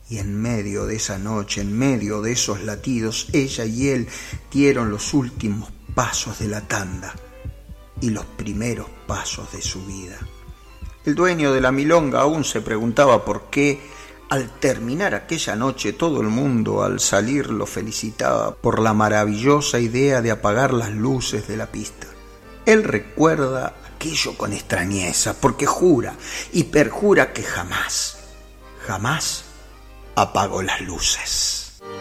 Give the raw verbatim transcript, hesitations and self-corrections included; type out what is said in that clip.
Y en medio de esa noche, en medio de esos latidos, ella y él dieron los últimos pasos de la tanda y los primeros pasos de su vida. El dueño de la milonga aún se preguntaba por qué, al terminar aquella noche, todo el mundo al salir lo felicitaba por la maravillosa idea de apagar las luces de la pista. Él recuerda aquello con extrañeza, porque jura y perjura que jamás, jamás apagó las luces.